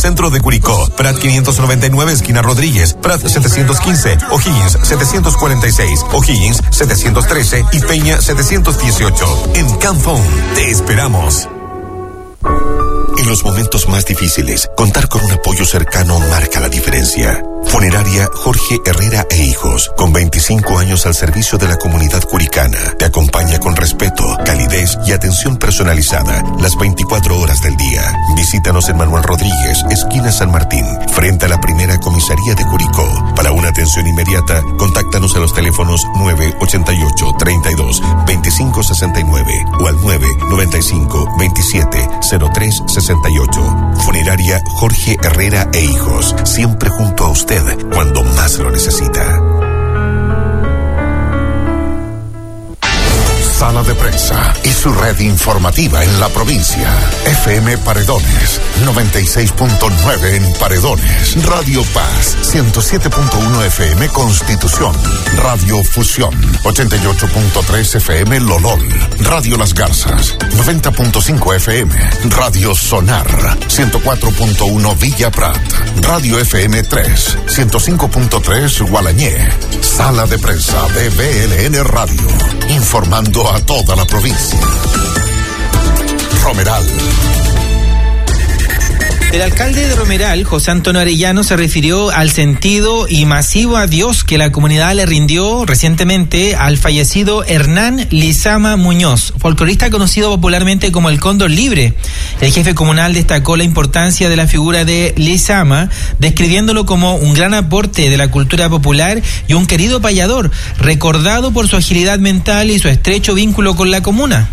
Centro de Curicó, Prat 599, esquina Rodríguez, Prat 715, O'Higgins 746, O'Higgins 713 y Peña 718. En Canfón, te esperamos. En los momentos más difíciles, contar con un apoyo cercano marca la diferencia. Funeraria Jorge Herrera e Hijos, con 25 años al servicio de la comunidad curicana, te acompaña con respeto, calidez y atención personalizada las 24 horas del día. Visítanos en Manuel Rodríguez, esquina San Martín, frente a la primera comisaría de Curicó. Para una atención inmediata, contáctanos a los teléfonos 988 32 25 69 o al 995 27 03 68. Funeraria Jorge Herrera e Hijos, siempre junto a usted cuando más lo necesita. Sala de Prensa y su red informativa en la provincia. FM Paredones, 96.9 en Paredones. Radio Paz, 107.1 FM Constitución. Radio Fusión, 88.3 FM Lolol. Radio Las Garzas, 90.5 FM. Radio Sonar, 104.1 Villa Prat. Radio FM 3, 105.3 Gualañé. Sala de Prensa de BLN Radio, informando a toda la provincia. Romeral. El alcalde de Romeral, José Antonio Arellano, se refirió al sentido y masivo adiós que la comunidad le rindió recientemente al fallecido Hernán Lizama Muñoz, folclorista conocido popularmente como el Cóndor Libre. El jefe comunal destacó la importancia de la figura de Lizama, describiéndolo como un gran aporte de la cultura popular y un querido payador, recordado por su agilidad mental y su estrecho vínculo con la comuna.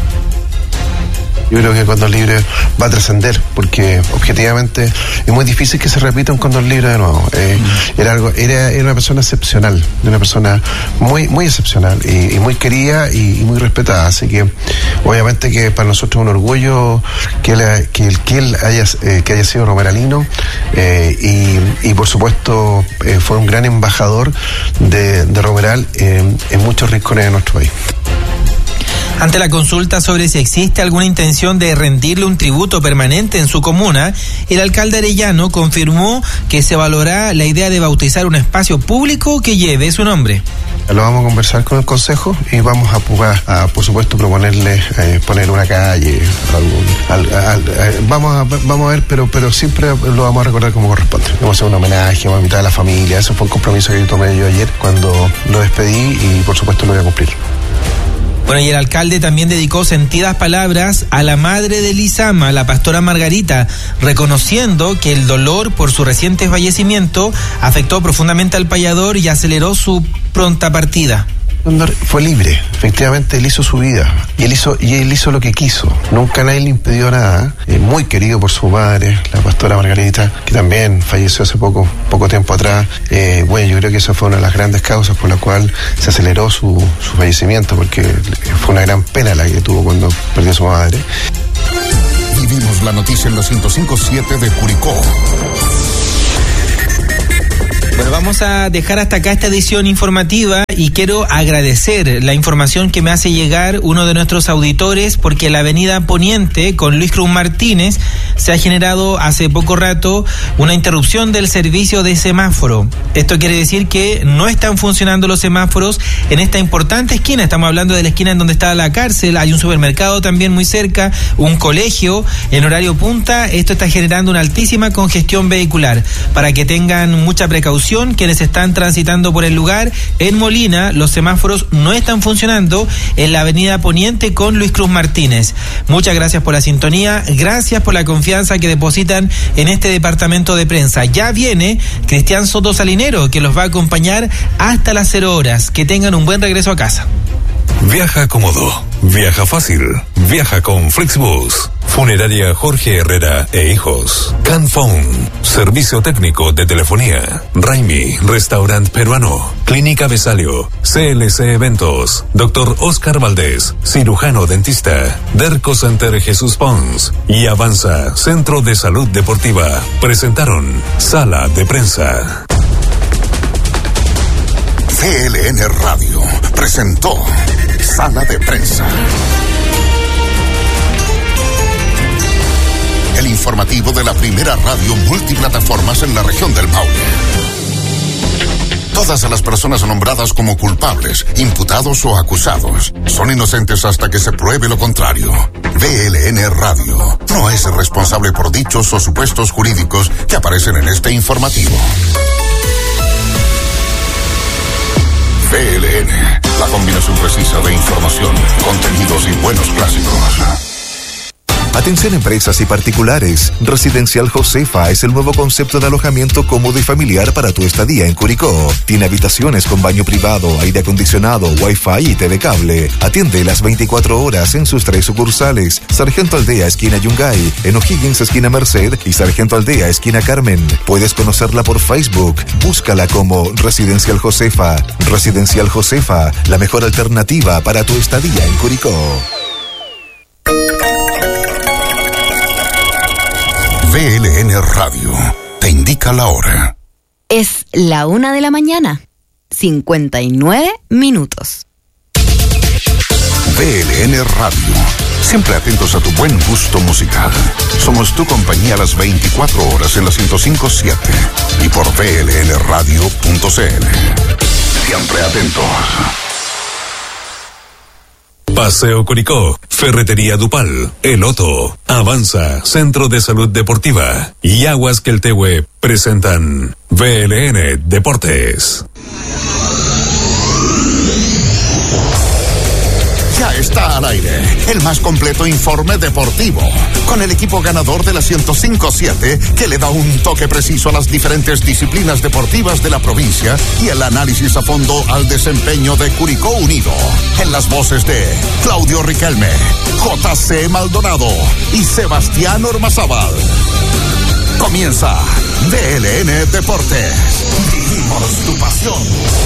Yo creo que el Cóndor Libre va a trascender, porque objetivamente es muy difícil que se repita un Cóndor Libre de nuevo. Era una persona excepcional, una persona muy excepcional y muy querida y muy respetada. Así que obviamente que para nosotros es un orgullo que él haya sido romeralino, y por supuesto fue un gran embajador de Romeral en muchos rincones de nuestro país. Ante la consulta sobre si existe alguna intención de rendirle un tributo permanente en su comuna, el alcalde Arellano confirmó que se valorará la idea de bautizar un espacio público que lleve su nombre. Lo vamos a conversar con el Consejo y vamos a por supuesto, proponerle poner una calle, vamos a ver, pero siempre lo vamos a recordar como corresponde. Vamos a hacer un homenaje, vamos a invitar a la familia. Ese fue un compromiso que yo tomé yo ayer cuando lo despedí y por supuesto lo voy a cumplir. Bueno, y el alcalde también dedicó sentidas palabras a la madre de Lizama, la pastora Margarita, reconociendo que el dolor por su reciente fallecimiento afectó profundamente al payador y aceleró su pronta partida. Fue libre, efectivamente él hizo su vida y él hizo lo que quiso, nunca nadie le impidió nada. Muy querido por su madre, la pastora Margarita, que también falleció hace poco tiempo atrás. Bueno, yo creo que esa fue una de las grandes causas por la cual se aceleró su fallecimiento, porque fue una gran pena la que tuvo cuando perdió a su madre. Vivimos la noticia en los 105.7 de Curicó. Bueno, vamos a dejar hasta acá esta edición informativa y quiero agradecer la información que me hace llegar uno de nuestros auditores, porque en la avenida Poniente con Luis Cruz Martínez se ha generado hace poco rato una interrupción del servicio de semáforo. Esto quiere decir que no están funcionando los semáforos en esta importante esquina. Estamos hablando de la esquina en donde está la cárcel, hay un supermercado también muy cerca, un colegio en horario punta. Esto está generando una altísima congestión vehicular. Para que tengan mucha precaución quienes están transitando por el lugar, en Molina los semáforos no están funcionando en la avenida Poniente con Luis Cruz Martínez. Muchas gracias por la sintonía, gracias por la confianza que depositan en este departamento de prensa. Ya viene Cristian Soto Salinero, que los va a acompañar hasta las 0 horas. Que tengan un buen regreso a casa. Viaja cómodo, viaja fácil, viaja con Flixbus. Funeraria Jorge Herrera e Hijos. Canfón, servicio técnico de telefonía. Raimi, restaurante peruano. Clínica Besalio, CLC Eventos. Dr. Oscar Valdés, cirujano dentista. Derco Center Jesús Pons y Avanza, Centro de Salud Deportiva. Presentaron Sala de Prensa. CLN Radio presentó Sala de Prensa. el informativo de la primera radio multiplataformas en la región del Maule. Todas las personas nombradas como culpables, imputados o acusados son inocentes hasta que se pruebe lo contrario. VLN Radio no es responsable por dichos o supuestos jurídicos que aparecen en este informativo. VLN, la combinación precisa de información, contenidos y buenos clásicos. Atención empresas y particulares. Residencial Josefa es el nuevo concepto de alojamiento cómodo y familiar para tu estadía en Curicó. Tiene habitaciones con baño privado, aire acondicionado, wifi y TV cable. Atiende las 24 horas en sus 3 sucursales. Sargento Aldea, esquina Yungay, en O'Higgins, esquina Merced y Sargento Aldea, esquina Carmen. Puedes conocerla por Facebook. Búscala como Residencial Josefa. Residencial Josefa, la mejor alternativa para tu estadía en Curicó. VLN Radio te indica la hora. Es la 1:59 a.m. VLN Radio, siempre atentos a tu buen gusto musical. Somos tu compañía a las 24 horas en la 105.7 y por vlnradio.cl. Siempre atentos. Paseo Curicó, Ferretería Dupal, El Otto, Avanza, Centro de Salud Deportiva y Aguas Queltehue presentan VLN Deportes. Ya está al aire el más completo informe deportivo, con el equipo ganador de la 105.7 que le da un toque preciso a las diferentes disciplinas deportivas de la provincia y el análisis a fondo al desempeño de Curicó Unido. En las voces de Claudio Riquelme, JC Maldonado y Sebastián Ormazábal. Comienza VLN Deportes. Vivimos tu pasión.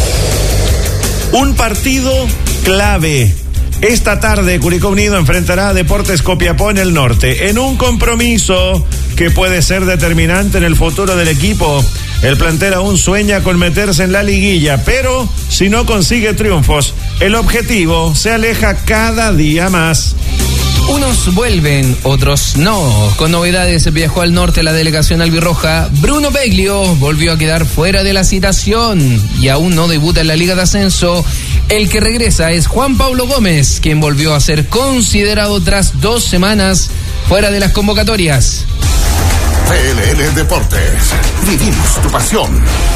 Un partido clave. Esta tarde Curicó Unido enfrentará a Deportes Copiapó en el norte, en un compromiso que puede ser determinante en el futuro del equipo. El plantel aún sueña con meterse en la liguilla, pero si no consigue triunfos, el objetivo se aleja cada día más. Unos vuelven, otros no. Con novedades viajó al norte la delegación albirroja. Bruno Beglio volvió a quedar fuera de la citación y aún no debuta en la Liga de Ascenso. El que regresa es Juan Pablo Gómez, quien volvió a ser considerado tras 2 semanas fuera de las convocatorias. VLN Deportes, vivimos tu pasión.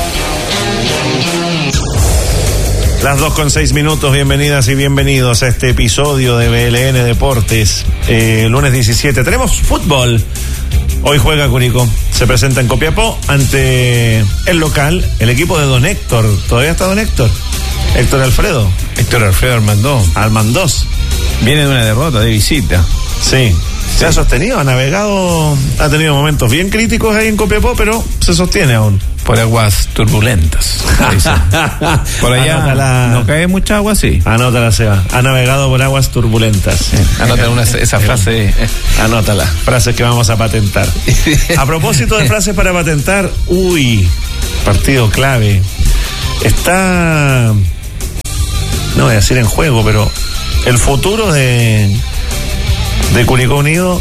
Las 2:06, bienvenidas y bienvenidos a este episodio de VLN Deportes. Lunes 17, tenemos fútbol. Hoy juega Curicó, se presenta en Copiapó ante el local, el equipo de Don Héctor. ¿Todavía está Don Héctor? Héctor Alfredo Almandós. Viene de una derrota de visita. Sí. Se ha sostenido, ha navegado, ha tenido momentos bien críticos ahí en Copiapó, pero se sostiene aún. Por aguas turbulentas. Por allá no cae mucha agua, sí. Anótala, Seba. Ha navegado por aguas turbulentas. Sí. Anótala esa frase. Anótala. Frases que vamos a patentar. A propósito de frases para patentar, partido clave. Está, no voy a decir en juego, pero el futuro de Curicó Unido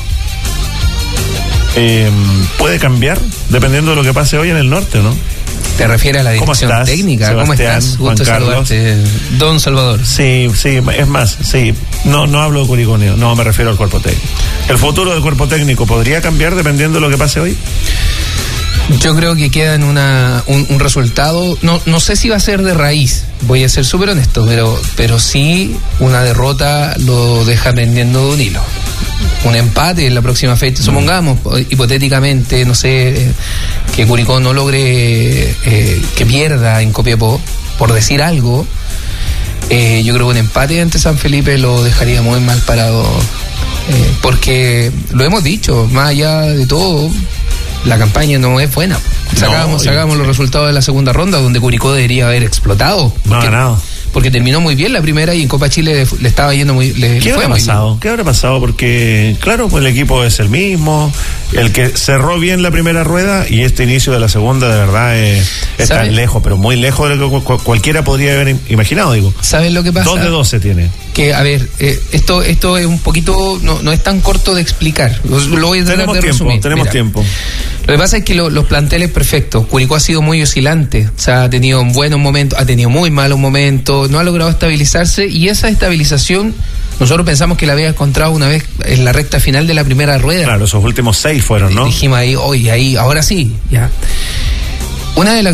puede cambiar dependiendo de lo que pase hoy en el norte, ¿no? ¿Te refieres a la dirección técnica? Sebastián, ¿Cómo estás? Gusto saludarte, Don Salvador. Sí, es más, sí. No hablo de Curicó Unido, no me refiero al cuerpo técnico. ¿El futuro del cuerpo técnico podría cambiar dependiendo de lo que pase hoy? Yo creo que queda en un resultado, no sé si va a ser de raíz, voy a ser súper honesto, pero sí una derrota lo deja pendiendo de un hilo. Un empate en la próxima fecha, supongamos, hipotéticamente, no sé, que Curicó no logre que pierda en Copiapó, por decir algo, yo creo que un empate ante San Felipe lo dejaría muy mal parado, porque lo hemos dicho, más allá de todo, la campaña no es buena. Sacábamos los resultados de la segunda ronda, donde Curicó debería haber explotado. No ha ganado. porque terminó muy bien la primera y en Copa Chile le estaba yendo muy le ¿Qué fue habrá muy pasado? bien. ¿Qué habrá pasado? Porque, claro, pues el equipo es el mismo, el que cerró bien la primera rueda y este inicio de la segunda, de verdad, está lejos, pero muy lejos de lo que cualquiera podría haber imaginado, digo. ¿Sabes lo que pasa? 2 de 12 tiene. Que, a ver, esto es un poquito, no es tan corto de explicar. Lo voy a tratar de resumir. Tenemos tiempo. Lo que pasa es que los planteles perfectos. Curicó ha sido muy oscilante. O sea, ha tenido buenos momentos, ha tenido muy malos momentos, no ha logrado estabilizarse, y esa estabilización nosotros pensamos que la había encontrado una vez en la recta final de la primera rueda. Claro, esos últimos 6 fueron, ¿no? Dijimos ahí, ahora sí, ya. Uno de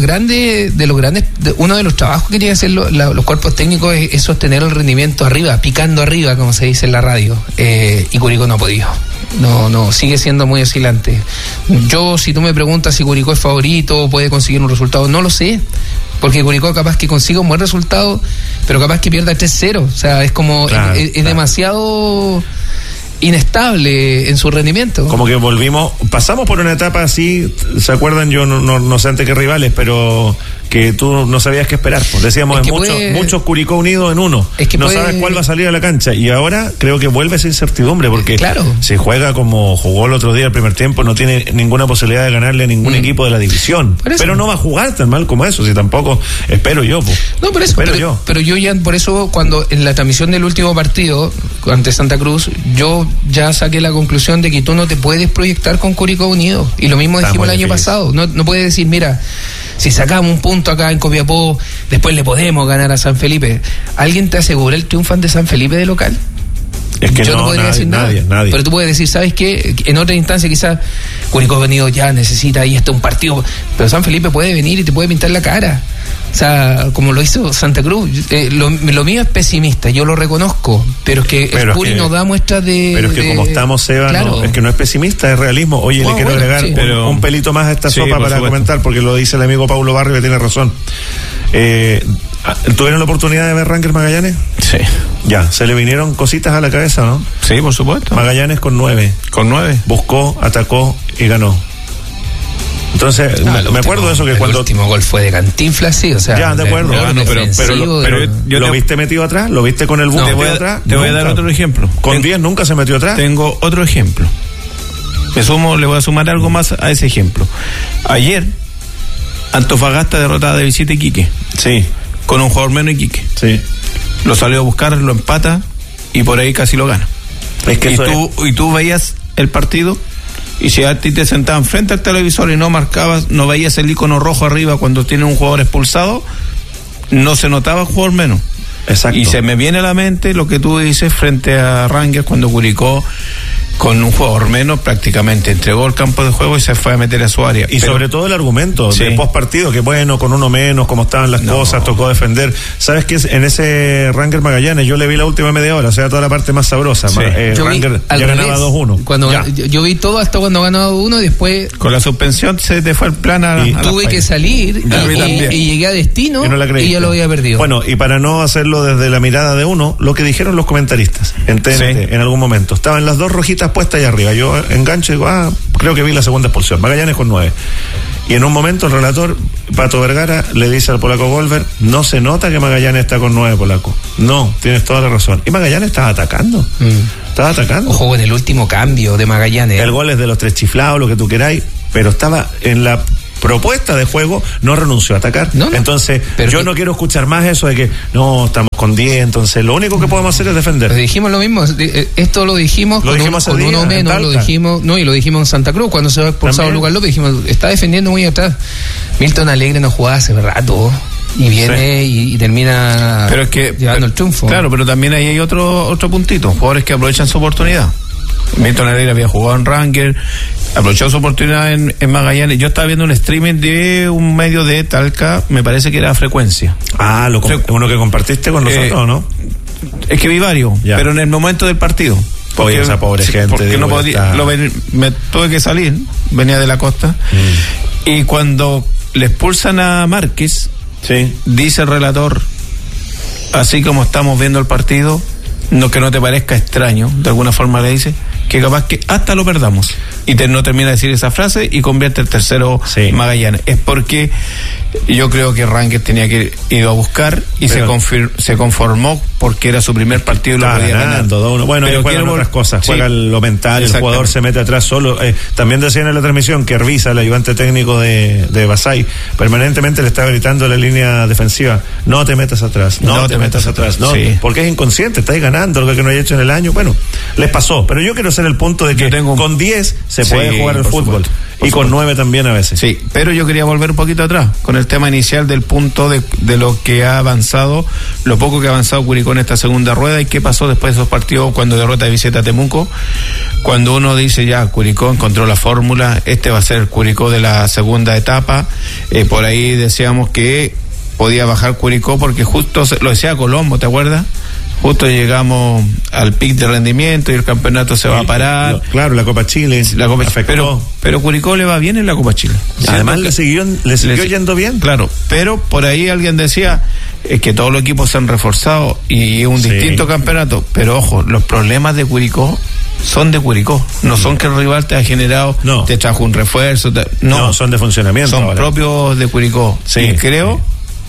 los trabajos que tienen que hacer los cuerpos técnicos es sostener el rendimiento arriba, picando arriba, como se dice en la radio, y Curicó no ha podido. No, sigue siendo muy oscilante. Yo, si tú me preguntas si Curicó es favorito o puede conseguir un resultado, no lo sé, porque Curicó capaz que consiga un buen resultado, pero capaz que pierda 3-0, o sea, es como, claro, es demasiado inestable en su rendimiento. Como que pasamos por una etapa así, ¿se acuerdan? Yo no sé ante qué rivales, pero que tú no sabías qué esperar. Pues decíamos, muchos Curicó unidos en uno. Sabes cuál va a salir a la cancha. Y ahora creo que vuelve esa incertidumbre, porque si juega como jugó el otro día el primer tiempo, no tiene ninguna posibilidad de ganarle a ningún equipo de la división. Pero no va a jugar tan mal como eso, si tampoco espero yo. Pues. No, por eso, pero yo ya, por eso, cuando en la transmisión del último partido ante Santa Cruz, yo ya saqué la conclusión de que tú no te puedes proyectar con Curicó unido. Y lo mismo dijimos el año pasado. No puedes decir, mira, si sacamos un punto acá en Copiapó, después le podemos ganar a San Felipe. ¿Alguien te asegura el triunfo ante San Felipe de local? Es que yo no podría decir nada. Nadie. Pero tú puedes decir, ¿sabes qué? En otra instancia quizás Curicó ha venido ya, necesita ahí un partido, pero San Felipe puede venir y te puede pintar la cara. O sea, como lo hizo Santa Cruz. Lo mío es pesimista, yo lo reconozco, pero es que el Curi no da muestras de... Pero es que como estamos, Seba, claro. Es que no es pesimista, es realismo. Oye, le quiero agregar un pelito más a esta sopa para supuesto. Comentar, porque lo dice el amigo Paulo Barrio, que tiene razón. ¿Tuvieron la oportunidad de ver Rangers Magallanes? Sí. Ya, se le vinieron cositas a la cabeza, ¿no? Sí, por supuesto. Magallanes con 9. Con 9. Buscó, atacó y ganó. Entonces, me acuerdo de eso, que cuando... El último gol fue de Cantinflas, sí, o sea... Ya, de acuerdo. Pero ¿lo viste metido atrás? ¿Lo viste con el buque atrás? Te voy a dar otro ejemplo. ¿Con 10 nunca se metió atrás? Tengo otro ejemplo. Le voy a sumar algo más a ese ejemplo. Ayer, Antofagasta derrotada de visita a Iquique. Sí. Con un jugador menos Iquique. Sí. Lo salió a buscar, lo empata y por ahí casi lo gana. Es que y tú veías el partido, y si a ti te sentaban frente al televisor y no marcabas, no veías el icono rojo arriba cuando tiene un jugador expulsado, no se notaba jugador menos. Exacto. Y se me viene a la mente lo que tú dices frente a Rangers, cuando Curicó, con un jugador menos, prácticamente entregó el campo de juego y se fue a meter a su área. Y sobre todo el argumento de post partido, que bueno, con uno menos, como estaban las cosas, tocó defender. ¿Sabes qué? En ese Rangers Magallanes yo le vi la última media hora, o sea, toda la parte más sabrosa. Sí. Rangers ya ganaba 2-1. Yo vi todo hasta cuando ganaba 2-1 y después... Con la suspensión se te fue el plan tuve que salir y llegué a destino y ya lo había perdido. Bueno, y para no hacerlo desde la mirada de uno, lo que dijeron los comentaristas en TNT en algún momento, estaban las dos rojitas puestas allá arriba. Yo engancho y digo, creo que vi la segunda expulsión. Magallanes con 9. Y en un momento el relator, Pato Vergara, le dice al polaco Golver, no se nota que Magallanes está con 9, polaco. No, tienes toda la razón. Y Magallanes estaba atacando. Estaba atacando. Ojo, en el último cambio de Magallanes. El gol es de los 3 chiflados, lo que tú queráis, pero estaba en la propuesta de juego, no renunció a atacar. Entonces, yo no quiero escuchar más eso de que no, estamos con 10, entonces lo único que podemos hacer es defender. Pero dijimos lo mismo, esto lo dijimos con uno menos, lo dijimos, y lo dijimos en Santa Cruz, cuando se va expulsado Lucas López, dijimos, está defendiendo muy atrás. Milton Alegre no jugaba hace rato y viene y termina llevando el triunfo. Claro, pero también ahí hay otro puntito, jugadores que aprovechan su oportunidad. Milton Alegre había jugado en Rangers, aprovechó su oportunidad en Magallanes. Yo estaba viendo un streaming de un medio de Talca, me parece que era Frecuencia. Uno que compartiste con nosotros, ¿no? Es que vi varios, pero en el momento del partido. Porque esa pobre gente. Porque no podía, me tuve que salir, venía de la costa. Y cuando le expulsan a Márquez, dice el relator, así como estamos viendo el partido, que no te parezca extraño, de alguna forma le dice, que capaz que hasta lo perdamos. Y no termina de decir esa frase y convierte el tercero Magallanes. Es porque yo creo que Rangers tenía que ir a buscar y se conformó porque era su primer partido y lo podía ganar. Bueno, pero juegan otras cosas, juegan lo mental, el jugador se mete atrás solo. También decían en la transmisión que Herbiza, el ayudante técnico de Basay, permanentemente le estaba gritando a la línea defensiva: no te metas atrás, no te metas atrás, porque es inconsciente, estáis ganando lo que no hay hecho en el año. Bueno, les pasó, pero yo quiero hacer el punto de que con 10 se puede jugar el fútbol, y con 9 también a veces. Sí, pero yo quería volver un poquito atrás con el tema inicial del punto de lo que ha avanzado, lo poco que ha avanzado Curicó en esta segunda rueda y qué pasó después de esos partidos cuando derrota de visita a Temuco, cuando uno dice ya Curicó encontró la fórmula, este va a ser el Curicó de la segunda etapa. Por ahí decíamos que podía bajar Curicó porque justo lo decía Colombo, ¿te acuerdas? Justo llegamos al pic de rendimiento y el campeonato se va a parar. Claro, la Copa Chile. Pero Curicó le va bien en la Copa Chile. Además le siguió yendo bien. Claro, pero por ahí alguien decía que todos los equipos se han reforzado y es un distinto campeonato. Pero ojo, los problemas de Curicó son de Curicó, no son que el rival te ha generado, te trajo un refuerzo, no, son de funcionamiento. Son propios de Curicó. Y creo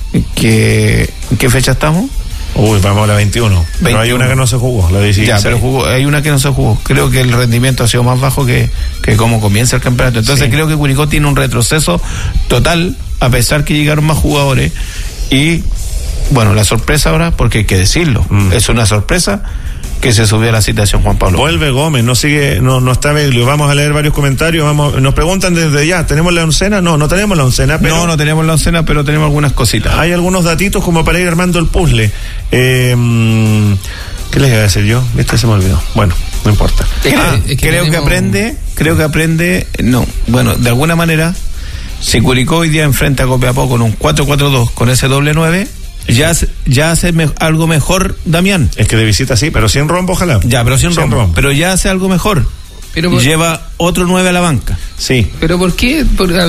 que ¿en qué fecha estamos? Vamos a la 21. Pero hay una que no se jugó, la 16. Ya, pero hay una que no se jugó. Creo que el rendimiento ha sido más bajo que como comienza el campeonato. Entonces creo que Curicó tiene un retroceso total, a pesar que llegaron más jugadores. Y bueno, la sorpresa ahora, porque hay que decirlo, es una sorpresa que se subió a la citación Juan Pablo. Vuelve Gómez, no está Beglio. Vamos a leer varios comentarios. Nos preguntan desde ya, ¿tenemos la oncena? No tenemos la oncena, pero... No tenemos la oncena, pero tenemos algunas cositas. Hay algunos datitos como para ir armando el puzzle. ¿Qué les iba a decir yo? Se me olvidó. Bueno, no importa. Creo que aprende, de alguna manera, si Curicó hoy día enfrenta a Copiapó con un 4-4-2, con ese doble 9, ya hace algo mejor, Damián. Es que de visita sí, pero sin rombo, ojalá. Ya, pero sin rombo. Pero ya hace algo mejor. Lleva otro 9 a la banca. Sí. Pero ¿por qué?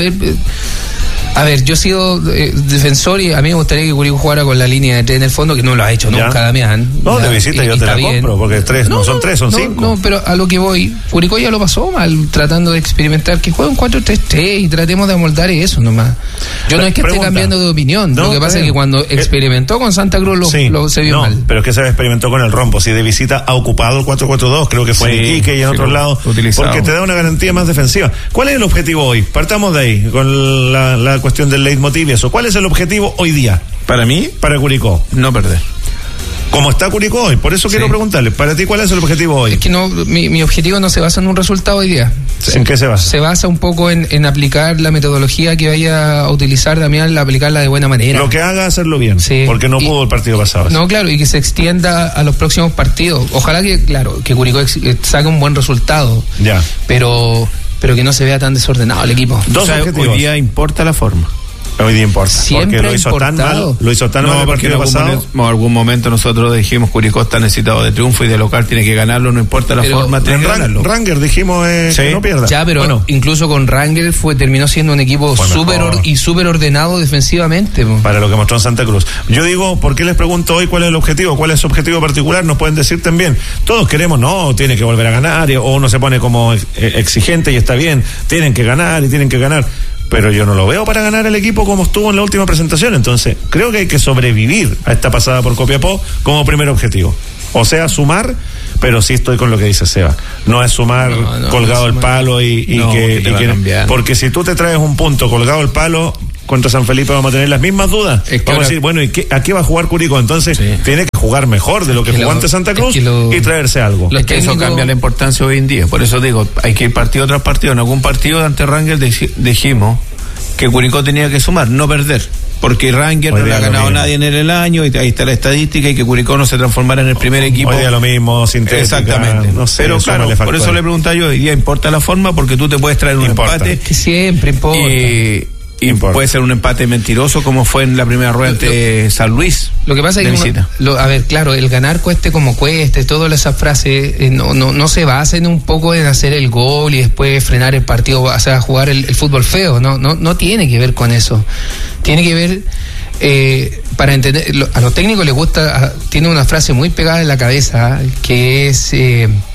A ver, yo he sido defensor y a mí me gustaría que Curicó jugara con la línea de 3 en el fondo, que no lo ha hecho nunca, Damián. De visita yo te la compro, porque 3 no son 3, son 5. No, pero a lo que voy, Curicó ya lo pasó mal, tratando de experimentar, que juegue un 4-3-3 y tratemos de amoldar eso nomás. Yo no es que esté cambiando de opinión, lo que pasa es que cuando experimentó con Santa Cruz se vio mal. Pero es que se experimentó con el rombo, si de visita ha ocupado el 4-4-2, creo que fue en Iquique y en otros lados, porque te da una garantía más defensiva. ¿Cuál es el objetivo hoy? Partamos de ahí, con la cuestión del leitmotiv y eso. ¿Cuál es el objetivo hoy día? Para mí, para Curicó. No perder. ¿Cómo está Curicó hoy? Por eso quiero preguntarle, para ti, ¿cuál es el objetivo hoy? Es que mi objetivo no se basa en un resultado hoy día. ¿En qué se basa? Se basa un poco en aplicar la metodología que vaya a utilizar Damián, aplicarla de buena manera. Lo que haga, hacerlo bien, porque no pudo el partido pasado. No, claro, y que se extienda a los próximos partidos. Ojalá que Curicó saque un buen resultado. Ya. Pero que no se vea tan desordenado el equipo. Hoy día importa la forma. Hoy día importa. Siempre porque lo hizo tan mal el partido pasado. En algún momento nosotros dijimos Curicó está necesitado de triunfo y de local tiene que ganarlo, no importa la forma, tiene que ganarlo. Ranger dijimos que no pierda. Ya, pero incluso con Ranger terminó siendo un equipo súper ordenado defensivamente. Para lo que mostró en Santa Cruz. Yo digo, ¿por qué les pregunto hoy cuál es el objetivo? ¿Cuál es su objetivo particular? Nos pueden decir también. Todos queremos, tiene que volver a ganar, o uno se pone como exigente y está bien, tienen que ganar. Pero yo no lo veo para ganar el equipo como estuvo en la última presentación. Entonces, creo que hay que sobrevivir a esta pasada por Copiapó como primer objetivo. O sea, sumar, pero sí estoy con lo que dice Seba. No es sumar colgado el palo porque si tú te traes un punto colgado el palo contra San Felipe, vamos a tener las mismas dudas. Vamos a decir, ¿a qué va a jugar Curicó? Entonces, tiene que jugar mejor de lo que jugó ante Santa Cruz y traerse algo. Eso cambia la importancia hoy en día. Por eso digo, hay que ir partido tras partido. En algún partido ante Rangers dijimos que Curicó tenía que sumar, no perder. Porque Rangers no le ha ganado a nadie en el año, y ahí está la estadística, y que Curicó no se transformara en el primer equipo. Hoy día lo mismo, sintética. Exactamente. No sé, pero claro, por eso le preguntaba yo, hoy día importa la forma, porque tú te puedes traer un empate. Que siempre importa. Y puede ser un empate mentiroso, como fue en la primera rueda ante San Luis. Lo que pasa es que, el ganar cueste como cueste, todas esas frases no se basen un poco en hacer el gol y después frenar el partido, o sea, jugar el fútbol feo. No tiene que ver con eso. Tiene que ver, para entender, a los técnicos les gusta, tiene una frase muy pegada en la cabeza, que es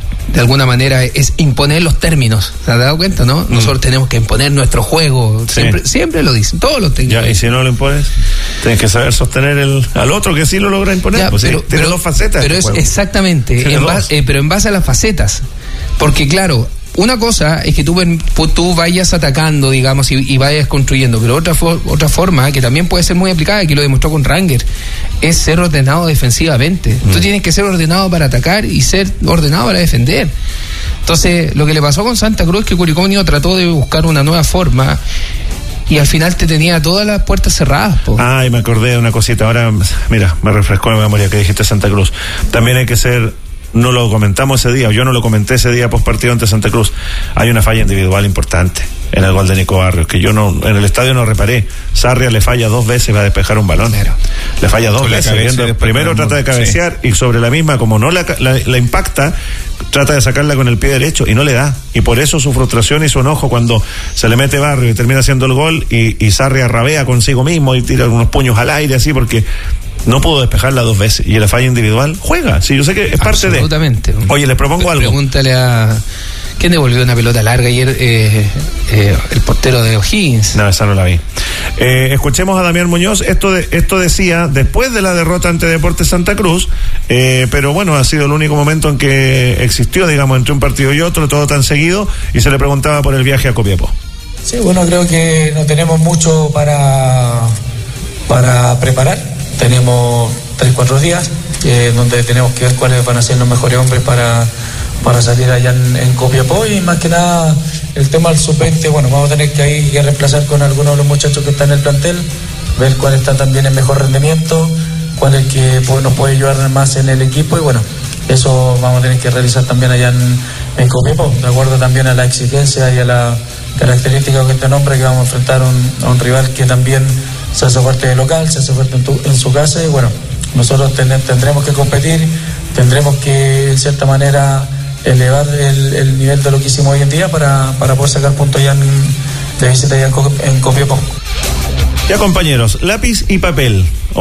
de alguna manera es imponer los términos. ¿Se ha dado cuenta, no? Nosotros tenemos que imponer nuestro juego. Siempre lo dicen, todos los técnicos. Ya, y si no lo impones, tienes que saber sostener al otro que sí lo logra imponer. Ya, pues tiene dos facetas. Pero es juego. Exactamente, pero en base a las facetas. Porque claro, una cosa es que tú vayas atacando, digamos, y vayas construyendo, pero otra forma que también puede ser muy aplicada, y que lo demostró con Ranger, es ser ordenado defensivamente. Tú tienes que ser ordenado para atacar y ser ordenado para defender. Entonces, lo que le pasó con Santa Cruz es que Curicó Unido trató de buscar una nueva forma y al final te tenía todas las puertas cerradas. Ay, me acordé de una cosita. Ahora, mira, me refrescó la memoria que dijiste Santa Cruz. También hay que ser... No lo comentamos ese día, yo no lo comenté ese día post partido ante Santa Cruz. Hay una falla individual importante en el gol de Nico Barrios, que yo en el estadio no reparé. Sarria le falla 2 veces, va a despejar un balón. Le falla 2 veces. Primero trata de cabecear y sobre la misma, como no la impacta, trata de sacarla con el pie derecho y no le da. Y por eso su frustración y su enojo cuando se le mete Barrios y termina haciendo el gol y Sarria rabea consigo mismo y tira unos puños al aire así porque... no pudo despejarla 2 veces. Y en la falla individual juega. Sí, yo sé que es parte de... Absolutamente. Oye, les propongo algo. Pregúntale a... ¿Quién devolvió una pelota larga ayer? El portero de O'Higgins. No, esa no la vi. Escuchemos a Damián Muñoz. Esto decía después de la derrota ante Deportes Santa Cruz, pero bueno, ha sido el único momento en que existió, digamos, entre un partido y otro, todo tan seguido, y se le preguntaba por el viaje a Copiapó. Sí, bueno, creo que no tenemos mucho para preparar. Tenemos 3-4 días donde tenemos que ver cuáles van a ser los mejores hombres para salir allá en Copiapó, y más que nada el tema del sub-20, bueno, vamos a tener que ahí que reemplazar con algunos de los muchachos que están en el plantel, ver cuál está también en mejor rendimiento, cuál es el que nos puede ayudar más en el equipo, y bueno, eso vamos a tener que realizar también allá en Copiapó, de acuerdo también a la exigencia y a la característica de este nombre, que vamos a enfrentar a un rival que también se hace fuerte de local, se hace fuerte en su casa, y bueno, nosotros tendremos que competir, tendremos que en cierta manera elevar el nivel de lo que hicimos hoy en día para poder sacar puntos ya de visita allá en Copiapó. Ya, compañeros, lápiz y papel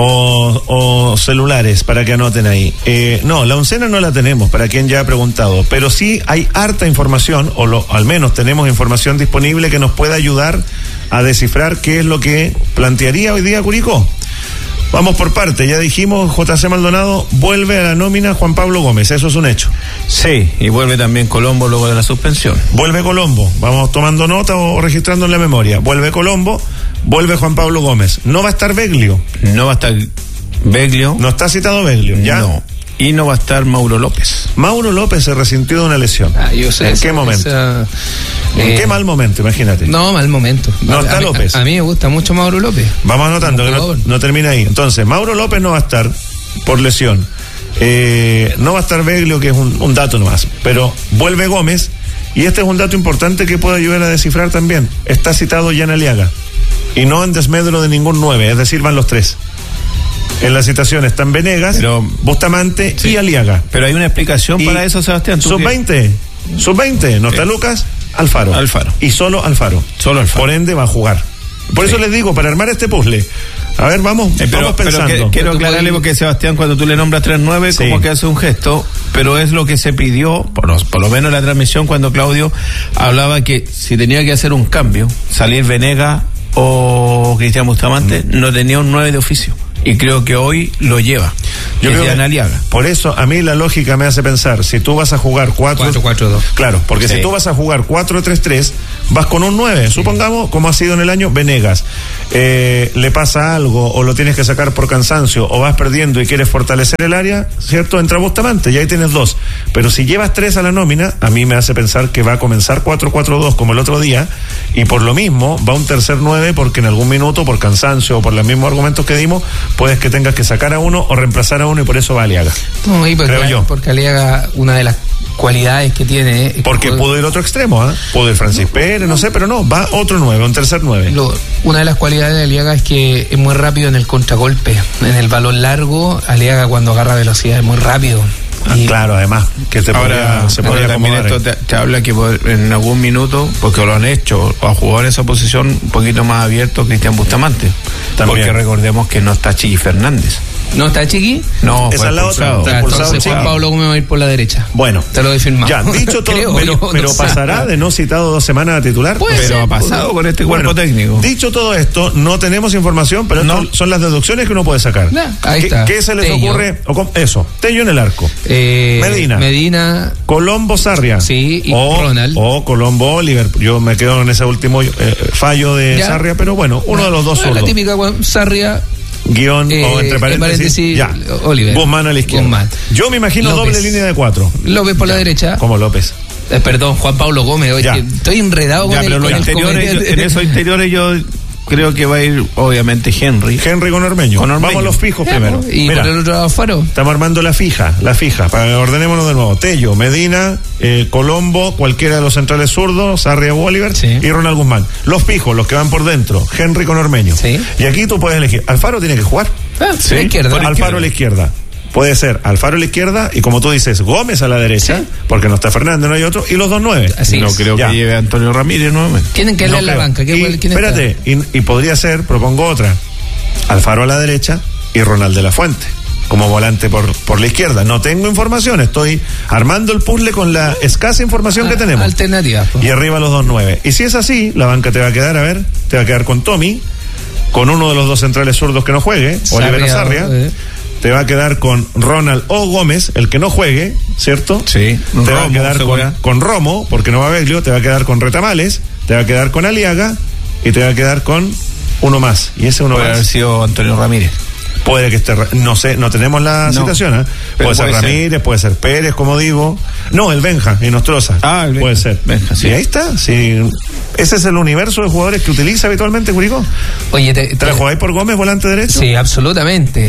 o celulares para que anoten ahí. No, la oncena no la tenemos, para quien ya ha preguntado, pero sí hay harta información, al menos tenemos información disponible que nos pueda ayudar a descifrar qué es lo que plantearía hoy día Curicó. Vamos por parte, ya dijimos, JC Maldonado vuelve a la nómina Juan Pablo Gómez, eso es un hecho. Sí, y vuelve también Colombo luego de la suspensión. Vuelve Colombo, vamos tomando nota o registrando en la memoria. Vuelve Colombo, vuelve Juan Pablo Gómez. No va a estar Beglio. No va a estar Beglio. No está citado Beglio, ¿ya? No. Y no va a estar Mauro López. Mauro López se resintió de una lesión. Yo sé. ¿En qué momento? ¿En qué mal momento? Imagínate. No, mal momento. No está López. A mí me gusta mucho Mauro López. Vamos anotando, que no termina ahí. Entonces, Mauro López no va a estar por lesión. No va a estar Beglio, que es un dato nomás. Pero vuelve Gómez, y este es un dato importante que puede ayudar a descifrar también. Está citado Jan Aliaga, y no en desmedro de ningún 9, es decir, van los 3. En la citación están Venegas, Bustamante y Aliaga. Pero hay una explicación para eso, Sebastián. Sub-20, no está Lucas, Alfaro. Y solo Alfaro. Por ende va a jugar. Por eso les digo, para armar este puzzle, a ver, vamos pensando. Pero quiero aclararle, porque Sebastián, cuando tú le nombras 3-9, como que hace un gesto, pero es lo que se pidió, por lo menos en la transmisión, cuando Claudio hablaba que si tenía que hacer un cambio, salir Venegas o Cristian Bustamante, no tenía un 9 de oficio. Y creo que hoy lo lleva. Yo creo que Aliaga. Por eso a mí la lógica me hace pensar, si tú vas a jugar 4-4-2. Claro, porque si tú vas a jugar 4-3-3, vas con un 9, supongamos, como ha sido en el año Venegas. Le pasa algo o lo tienes que sacar por cansancio o vas perdiendo y quieres fortalecer el área, ¿cierto? Entra Bustamante y ahí tienes 2. Pero si llevas 3 a la nómina, a mí me hace pensar que va a comenzar 4-4-2 como el otro día, y por lo mismo va un tercer 9, porque en algún minuto, por cansancio o por los mismos argumentos que dimos, puedes que tengas que sacar a uno o reemplazar a uno, y por eso va Aliaga. No, y porque Aliaga, una de las cualidades que tiene... Porque pudo ir otro extremo, pudo ir Francis Pérez, no sé, pero no, va otro 9, un tercer 9. Una de las cualidades de Aliaga es que es muy rápido en el contragolpe, en el balón largo. Aliaga, cuando agarra velocidad, es muy rápido. Claro, además, que se podría acomodar. Esto te habla que en algún minuto, porque lo han hecho, a jugar en esa posición un poquito más abierto Cristian Bustamante. También. Porque recordemos que no está Chiqui Fernández. ¿No está Chiqui? No, Esa es la otra. Entonces Juan Pablo Gómez va a ir por la derecha. Bueno, te lo he firmado. Ya, dicho todo, pero pasará de no citado 2 semanas a titular. Pero ha pasado con este cuerpo técnico. Dicho todo esto, no tenemos información, pero son las deducciones que uno puede sacar. Ahí está. ¿Qué se les ocurre? Eso, Tello en el arco. Medina. Colombo Sarria. Sí, y Ronald. O Colombo Oliver. Yo me quedo en ese último fallo de Sarria, pero bueno, uno de los dos La típica Sarria. Guión o entre paréntesis ya. Oliver. Guzmán a la izquierda. Guzmán. Yo me imagino López. Doble línea de 4. López por la derecha. ¿Cómo López? Perdón, Juan Pablo Gómez. Oye, estoy enredado con pero en esos interiores yo creo que va a ir obviamente Henry con Ormeño. Vamos a los fijos primero. Y por el otro lado Faro. Estamos armando la fija, para que ordenémonos de nuevo. Tello, Medina, Colombo, cualquiera de los centrales zurdos, Sarria o Oliver, y Ronald Guzmán. Los fijos, los que van por dentro, Henry con Ormeño. Y aquí tú puedes elegir. Alfaro tiene que jugar. Alfaro a la izquierda. Puede ser Alfaro a la izquierda y, como tú dices, Gómez a la derecha, porque no está Fernando, no hay otro, y los 2 9. No creo que lleve a Antonio Ramírez nuevamente. Tienen que leer la banca. Espérate, y podría ser, propongo otra, Alfaro a la derecha y Ronald de la Fuente como volante por la izquierda. No tengo información, estoy armando el puzzle con la escasa información que tenemos. Alternativa. Y arriba los 2 9. Y si es así, la banca te va a quedar, con Tommy, con uno de los 2 centrales zurdos que no juegue, Oliver o Sarria. Te va a quedar con Ronald o Gómez, el que no juegue, ¿cierto? Sí. Te va a quedar con Romo, porque no va a Beglio, te va a quedar con Retamales, te va a quedar con Aliaga y te va a quedar con uno más. Y ese uno puede más haber sido Antonio Ramírez. Puede que esté, no sé, no tenemos la citación, ¿eh? Puede ser Ramírez, puede ser Pérez, como digo. No, el Benja y Nostroza. Puede ser. Benja, sí. Y ahí está. Sí. Ese es el universo de jugadores que utiliza habitualmente Curicó. Oye, ¿te la jugáis por Gómez, volante derecho? Sí, absolutamente.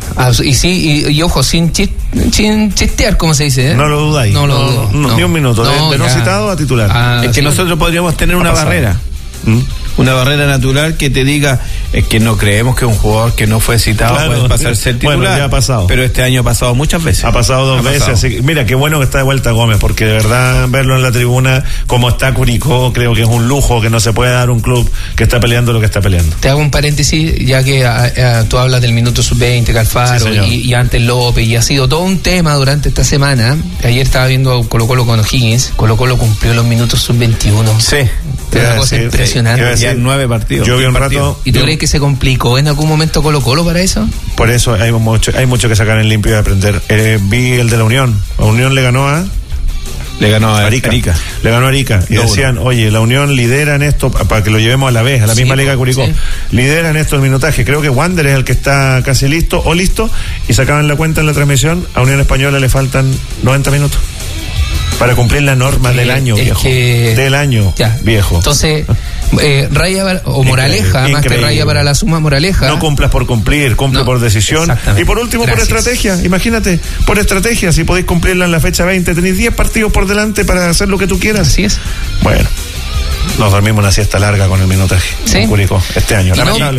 Y ojo, sin chistear, como se dice, ¿eh? No lo dudáis. No lo dudo. Ni un minuto. De no citado a titular. Es que nosotros podríamos tener una barrera. Una barrera natural que te diga que no creemos que un jugador que no fue citado puede pasar a ser titular. Bueno, ya ha pasado. Pero este año ha pasado muchas veces. Ha pasado 2 veces. Así, mira, qué bueno que está de vuelta Gómez, porque de verdad verlo en la tribuna como está Curicó, creo que es un lujo que no se puede dar un club que está peleando lo que está peleando. Te hago un paréntesis, ya que tú hablas del minuto sub-20, Calfaro, y antes López, y ha sido todo un tema durante esta semana. Ayer estaba viendo Colo-Colo con O'Higgins. Colo-Colo cumplió los minutos sub-21. Sí. Es una cosa impresionante. Ya 9 partidos. Yo vi un rato. ¿Y tú crees que se complicó en algún momento Colo-Colo para eso? Por eso hay mucho que sacar en limpio y aprender. Vi el de la Unión. La Unión le ganó a Arica. Le ganó a Arica. Y decían, oye, la Unión lidera en esto, para que lo llevemos a la vez, a la misma liga de Curicó. Sí. Lidera en esto el minutaje. Creo que Wander es el que está casi listo. Y sacaban la cuenta en la transmisión. A Unión Española le faltan 90 minutos. Para cumplir la norma del año, viejo. Del año, viejo. Entonces, raya o moraleja, más que raya para la suma, moraleja. No cumplas por cumplir, cumple por decisión. Y por último, por estrategia. Imagínate, por estrategia, si podéis cumplirla en la fecha 20, tenéis 10 partidos por delante para hacer lo que tú quieras. Así es. Bueno. Nos dormimos una siesta larga con el minutaje en Curicó este año.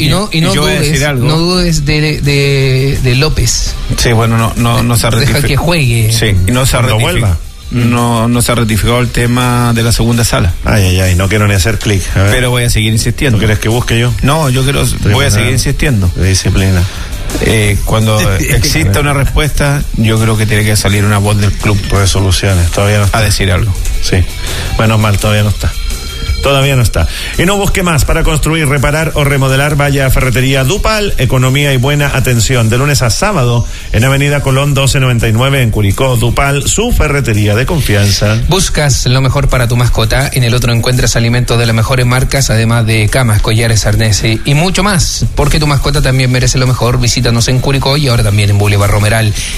No dudes de López. Sí, bueno, no se deja que juegue. Sí, y no se vuelva. No se ha ratificado el tema de la segunda sala. Ay, no quiero ni hacer clic. Pero voy a seguir insistiendo. ¿No quieres que busque yo? No, voy a seguir insistiendo. De disciplina. Cuando exista una respuesta, yo creo que tiene que salir una voz del club de soluciones. Todavía no está. A decir algo. Sí. Menos mal, todavía no está. Y no busque más para construir, reparar o remodelar. Vaya a Ferretería Dupal, economía y buena atención. De lunes a sábado en Avenida Colón 1299 en Curicó. Dupal, su ferretería de confianza. Buscas lo mejor para tu mascota. En el otro encuentras alimentos de las mejores marcas, además de camas, collares, arneses y mucho más. Porque tu mascota también merece lo mejor. Visítanos en Curicó y ahora también en Boulevard Romeral.